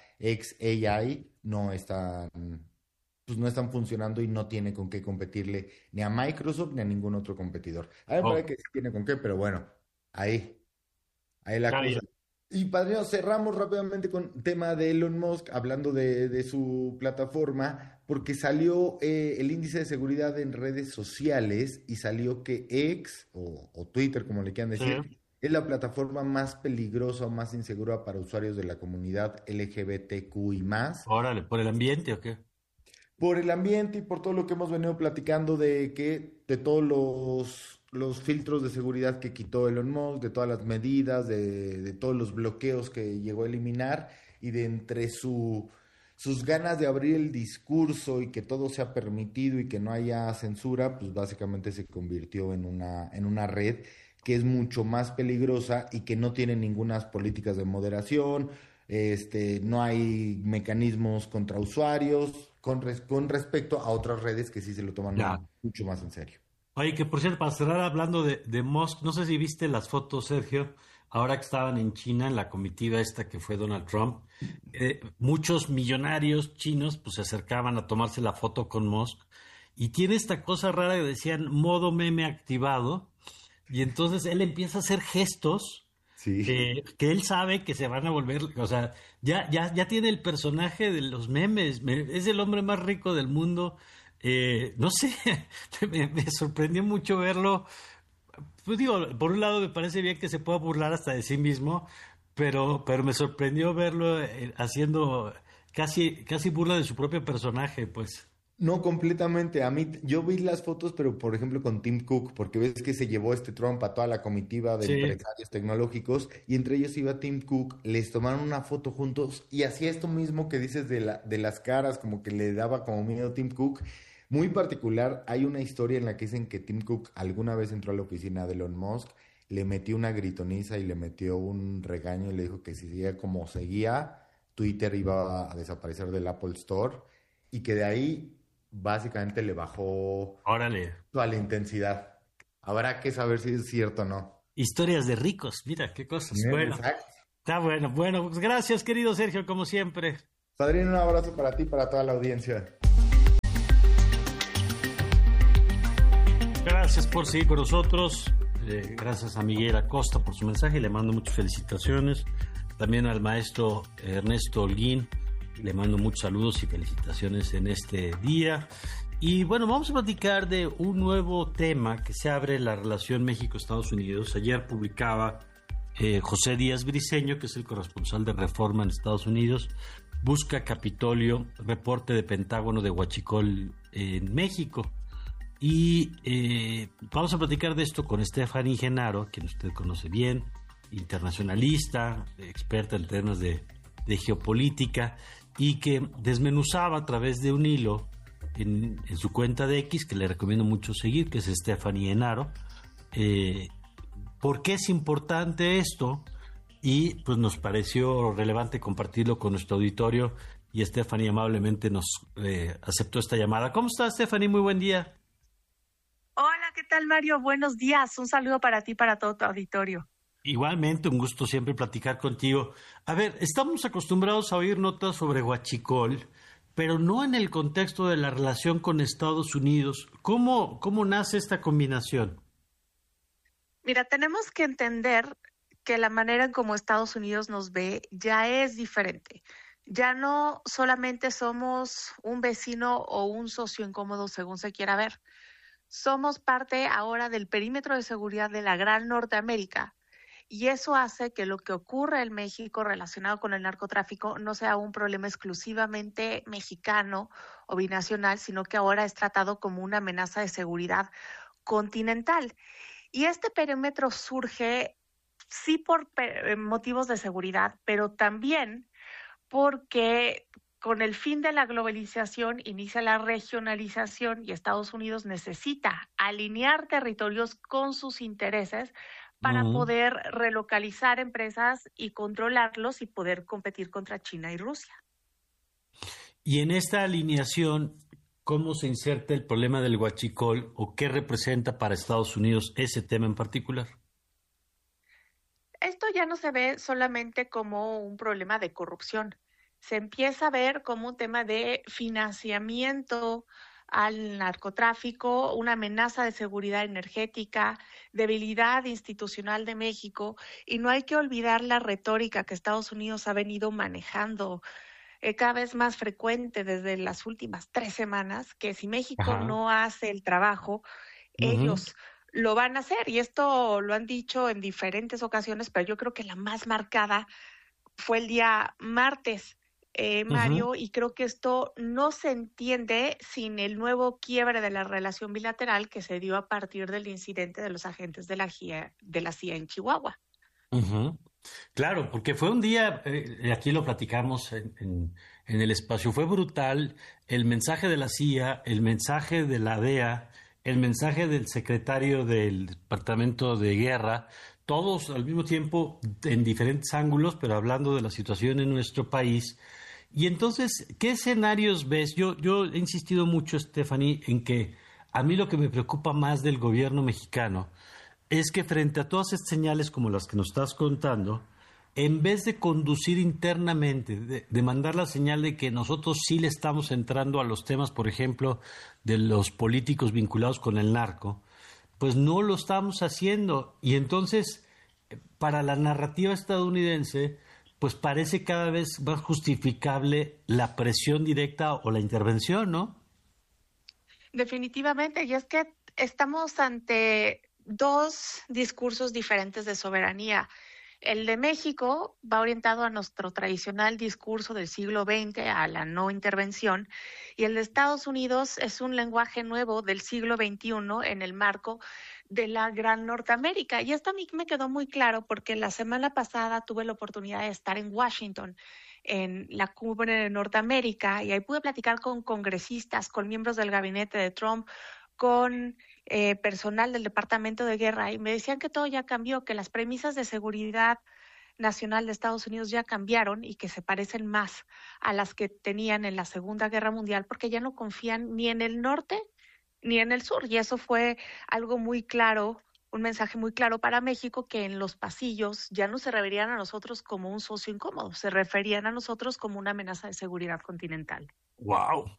xAI no están, pues no están funcionando y no tiene con qué competirle ni a Microsoft ni a ningún otro competidor. A mí me Oh, parece que sí tiene con qué, pero bueno, ahí. Ahí la está cosa. bien. Y padrino, cerramos rápidamente con tema de Elon Musk, hablando de, de su plataforma, porque salió eh, el índice de seguridad en redes sociales y salió que X, o, o Twitter, como le quieran Sí. decir, es la plataforma más peligrosa o más insegura para usuarios de la comunidad L G B T Q y más. Órale, ¿por el ambiente o qué? Por el ambiente y por todo lo que hemos venido platicando de que de todos los, los filtros de seguridad que quitó Elon Musk, de todas las medidas, de, de todos los bloqueos que llegó a eliminar y de entre su, sus ganas de abrir el discurso y que todo sea permitido y que no haya censura, pues básicamente se convirtió en una, en una red que es mucho más peligrosa y que no tiene ninguna políticas de moderación, este, no hay mecanismos contra usuarios con, res- con respecto a otras redes que sí se lo toman Ya. mucho más en serio. Oye, que por cierto, para cerrar hablando de, de Musk, no sé si viste las fotos, Sergio, ahora que estaban en China, en la comitiva esta que fue Donald Trump, eh, muchos millonarios chinos pues se acercaban a tomarse la foto con Musk, y tiene esta cosa rara que decían modo meme activado, y entonces él empieza a hacer gestos Sí. que, que él sabe que se van a volver, o sea, ya, ya, ya tiene el personaje de los memes, me- es el hombre más rico del mundo. Eh, no sé, me, me sorprendió mucho verlo. Pues digo, por un lado me parece bien que se pueda burlar hasta de sí mismo, pero, pero me sorprendió verlo eh, haciendo casi, casi burla de su propio personaje, pues. No, completamente. A mí, yo vi las fotos, pero por ejemplo con Tim Cook, porque ves que se llevó este Trump a toda la comitiva de Sí. empresarios tecnológicos y entre ellos iba Tim Cook, les tomaron una foto juntos y hacía esto mismo que dices de la, de las caras, como que le daba como miedo Tim Cook. Muy particular, hay una historia en la que dicen que Tim Cook alguna vez entró a la oficina de Elon Musk, le metió una gritoniza y le metió un regaño y le dijo que si seguía como seguía, Twitter iba a desaparecer del Apple Store y que de ahí básicamente le bajó Órale, toda la intensidad. Habrá que saber si es cierto o no. historias de ricos, mira qué cosas. Bien, Bueno, exacto. está bueno, bueno, pues gracias, querido Sergio, como siempre. Padrino, un abrazo para ti y para toda la audiencia. Gracias por seguir con nosotros. Eh, gracias a Miguel Acosta por su mensaje. Le mando muchas felicitaciones. También al maestro Ernesto Holguín. Le mando muchos saludos y felicitaciones en este día. Y bueno, vamos a platicar de un nuevo tema que se abre en la relación México-Estados Unidos. Ayer publicaba eh, José Díaz Briceño, que es el corresponsal de Reforma en Estados Unidos. Busca Capitolio, reporte de Pentágono de Huachicol en México. Y eh, vamos a platicar de esto con Stephanie Genaro, quien usted conoce bien, internacionalista, experta en temas de, de geopolítica, y que desmenuzaba a través de un hilo en, en su cuenta de X, que le recomiendo mucho seguir, que es Stephanie Genaro, eh, por qué es importante esto, y pues nos pareció relevante compartirlo con nuestro auditorio, y Stephanie amablemente nos eh, aceptó esta llamada. ¿Cómo estás, Stephanie? Muy buen día. Hola, ¿qué tal, Mario? Buenos días. Un saludo para ti y para todo tu auditorio. Igualmente, un gusto siempre platicar contigo. A ver, estamos acostumbrados a oír notas sobre Huachicol, pero no en el contexto de la relación con Estados Unidos. ¿Cómo, cómo nace esta combinación? Mira, tenemos que entender que la manera en cómo Estados Unidos nos ve ya es diferente. Ya no solamente somos un vecino o un socio incómodo según se quiera ver. somos parte ahora del perímetro de seguridad de la Gran Norteamérica. Y eso hace que lo que ocurre en México relacionado con el narcotráfico no sea un problema exclusivamente mexicano o binacional, sino que ahora es tratado como una amenaza de seguridad continental. Y este perímetro surge sí por motivos de seguridad, pero también porque con el fin de la globalización inicia la regionalización y Estados Unidos necesita alinear territorios con sus intereses para uh-huh. poder relocalizar empresas y controlarlos y poder competir contra China y Rusia. Y en esta alineación, ¿cómo se inserta el problema del huachicol o qué representa para Estados Unidos ese tema en particular? Esto ya no se ve solamente como un problema de corrupción, se empieza a ver como un tema de financiamiento al narcotráfico, una amenaza de seguridad energética, debilidad institucional de México, y no hay que olvidar la retórica que Estados Unidos ha venido manejando eh, cada vez más frecuente desde las últimas tres semanas, que si México Ajá. no hace el trabajo, uh-huh. ellos lo van a hacer, y esto lo han dicho en diferentes ocasiones, pero yo creo que la más marcada fue el día martes, Eh, Mario, uh-huh. y creo que esto no se entiende sin el nuevo quiebre de la relación bilateral que se dio a partir del incidente de los agentes de la C I A, de la C I A en Chihuahua. Uh-huh. Claro, porque fue un día, eh, aquí lo platicamos en, en, en el espacio, fue brutal el mensaje de la C I A, el mensaje de la D E A, el mensaje del secretario del Departamento de Guerra, todos al mismo tiempo en diferentes ángulos, pero hablando de la situación en nuestro país. Y entonces, ¿qué escenarios ves? Yo, yo he insistido mucho, Stephanie, en que a mí lo que me preocupa más del gobierno mexicano es que frente a todas estas señales como las que nos estás contando, en vez de conducir internamente, de, de mandar la señal de que nosotros sí le estamos entrando a los temas, por ejemplo, de los políticos vinculados con el narco, pues no lo estamos haciendo. Y entonces, para la narrativa estadounidense, pues parece cada vez más justificable la presión directa o la intervención, ¿no? Definitivamente, y es que estamos ante dos discursos diferentes de soberanía. El de México va orientado a nuestro tradicional discurso del siglo veinte, a la no intervención, y el de Estados Unidos es un lenguaje nuevo del siglo veintiuno en el marco de la Gran Norteamérica. Y esto a mí me quedó muy claro porque la semana pasada tuve la oportunidad de estar en Washington, en la cumbre de Norteamérica, y ahí pude platicar con congresistas, con miembros del gabinete de Trump, con eh, personal del Departamento de Guerra, y me decían que todo ya cambió, que las premisas de seguridad nacional de Estados Unidos ya cambiaron y que se parecen más a las que tenían en la Segunda Guerra Mundial, porque ya no confían ni en el norte ni en el sur, y eso fue algo muy claro, un mensaje muy claro para México, que en los pasillos ya no se referían a nosotros como un socio incómodo, se referían a nosotros como una amenaza de seguridad continental. ¡Wow!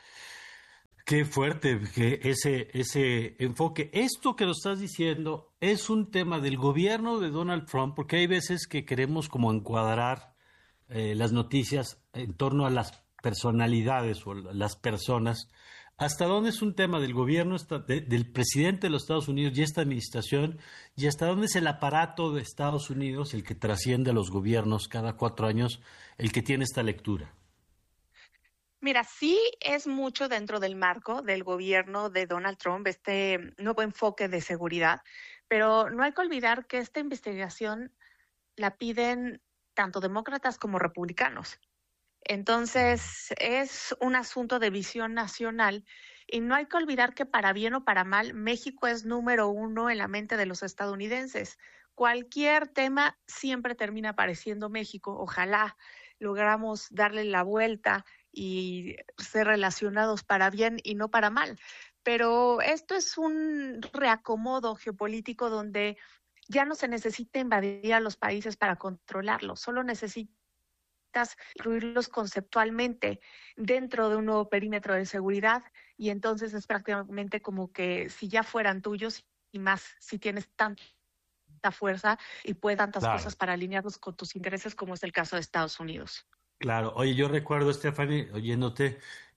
Qué fuerte que ese, ese enfoque. Esto que lo estás diciendo es un tema del gobierno de Donald Trump, porque hay veces que queremos como encuadrar eh, las noticias en torno a las personalidades o las personas. ¿Hasta dónde es un tema del gobierno, de, del presidente de los Estados Unidos y esta administración? ¿Y hasta dónde es el aparato de Estados Unidos, el que trasciende a los gobiernos cada cuatro años, el que tiene esta lectura? Mira, sí es mucho dentro del marco del gobierno de Donald Trump, este nuevo enfoque de seguridad, pero no hay que olvidar que esta investigación la piden tanto demócratas como republicanos. Entonces, es un asunto de visión nacional y no hay que olvidar que para bien o para mal, México es número uno en la mente de los estadounidenses. Cualquier tema siempre termina apareciendo México. Ojalá logramos darle la vuelta y ser relacionados para bien y no para mal. Pero esto es un reacomodo geopolítico donde ya no se necesita invadir a los países para controlarlos, solo necesita incluirlos conceptualmente dentro de un nuevo perímetro de seguridad, y entonces es prácticamente como que si ya fueran tuyos, y más si tienes tanta fuerza y puedes tantas claro. cosas para alinearlos con tus intereses, como es el caso de Estados Unidos. Claro. Oye, yo recuerdo, Stephanie, oyéndote,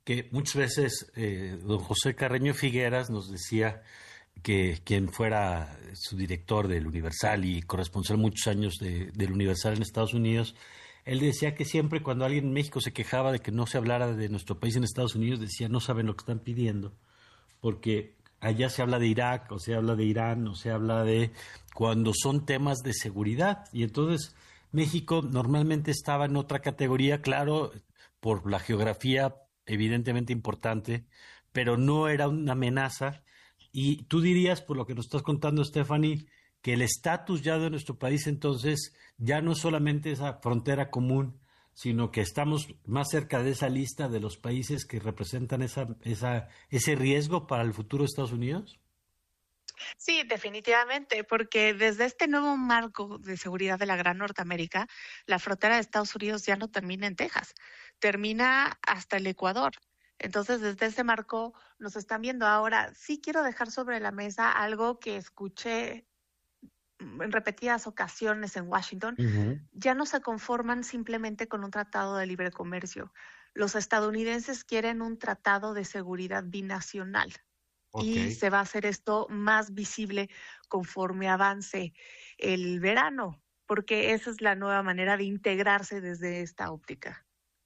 que muchas veces eh, don José Carreño Figueras nos decía que quien fuera su director del Universal y corresponsal muchos años de, del Universal en Estados Unidos, él decía que siempre cuando alguien en México se quejaba de que no se hablara de nuestro país en Estados Unidos, decía, no saben lo que están pidiendo, porque allá se habla de Irak, o se habla de Irán, o se habla de cuando son temas de seguridad. Y entonces México normalmente estaba en otra categoría, claro, por la geografía evidentemente importante, pero no era una amenaza. Y tú dirías, por lo que nos estás contando, Stephanie, que el estatus ya de nuestro país entonces ya no solamente esa frontera común, sino que estamos más cerca de esa lista de los países que representan esa, esa, ese riesgo para el futuro de Estados Unidos. Sí, definitivamente, porque desde este nuevo marco de seguridad de la Gran Norteamérica, la frontera de Estados Unidos ya no termina en Texas, termina hasta el Ecuador. Entonces, desde ese marco nos están viendo. Ahora, sí quiero dejar sobre la mesa algo que escuché en repetidas ocasiones en Washington. Uh-huh. Ya no se conforman simplemente con un tratado de libre comercio. Los estadounidenses quieren un tratado de seguridad binacional. Okay. Y se va a hacer esto más visible conforme avance el verano, porque esa es la nueva manera de integrarse desde esta óptica.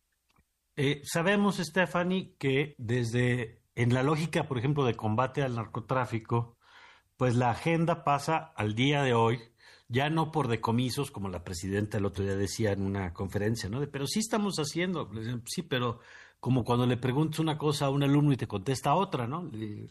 Eh, sabemos, Stephanie, que desde en la lógica, por ejemplo, de combate al narcotráfico, pues la agenda pasa al día de hoy, ya no por decomisos, como la presidenta el otro día decía en una conferencia, ¿no? De, pero sí estamos haciendo, sí, pero como cuando le preguntas una cosa a un alumno y te contesta otra, ¿no?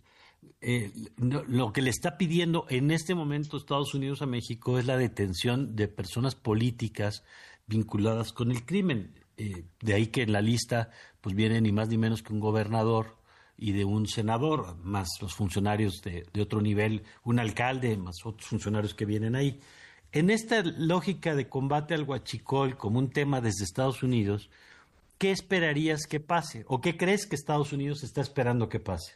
Eh, no, lo que le está pidiendo en este momento Estados Unidos a México es la detención de personas políticas vinculadas con el crimen. Eh, de ahí que en la lista pues viene ni más ni menos que un gobernador y de un senador, más los funcionarios de, de otro nivel, un alcalde, más otros funcionarios que vienen ahí. En esta lógica de combate al huachicol como un tema desde Estados Unidos, ¿qué esperarías que pase? ¿O qué crees que Estados Unidos está esperando que pase?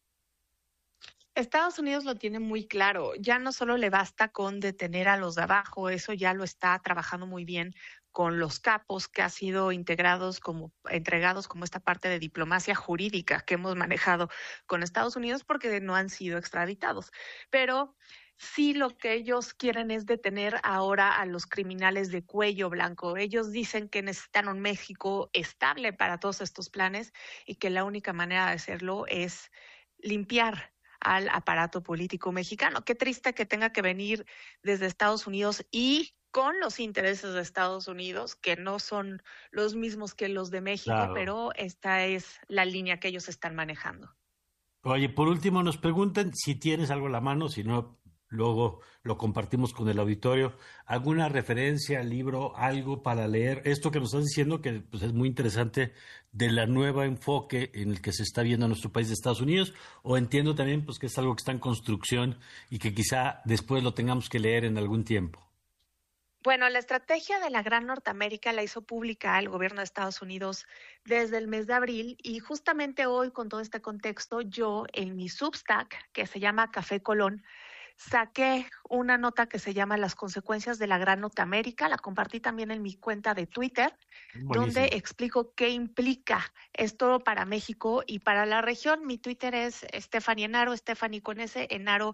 Estados Unidos lo tiene muy claro. Ya no solo le basta con detener a los de abajo, eso ya lo está trabajando muy bien con los capos que han sido integrados como entregados como esta parte de diplomacia jurídica que hemos manejado con Estados Unidos porque no han sido extraditados. Pero sí lo que ellos quieren es detener ahora a los criminales de cuello blanco. Ellos dicen que necesitan un México estable para todos estos planes y que la única manera de hacerlo es limpiar al aparato político mexicano. Qué triste que tenga que venir desde Estados Unidos y con los intereses de Estados Unidos, que no son los mismos que los de México, claro. Pero esta es la línea que ellos están manejando. Oye, por último nos preguntan si tienes algo a la mano, si no, luego lo compartimos con el auditorio. ¿Alguna referencia, libro, algo para leer? Esto que nos estás diciendo que pues, es muy interesante de la nueva enfoque en el que se está viendo nuestro país de Estados Unidos, o entiendo también pues que es algo que está en construcción y que quizá después lo tengamos que leer en algún tiempo. Bueno, la estrategia de la Gran Norteamérica la hizo pública el gobierno de Estados Unidos desde el mes de abril y justamente hoy con todo este contexto yo en mi Substack, que se llama Café Colón, saqué una nota que se llama Las consecuencias de la Gran Norteamérica, la compartí también en mi cuenta de Twitter, buenísimo, donde explico qué implica esto para México y para la región. Mi Twitter es Stephanie Enaro, Stephanie con S, Enaro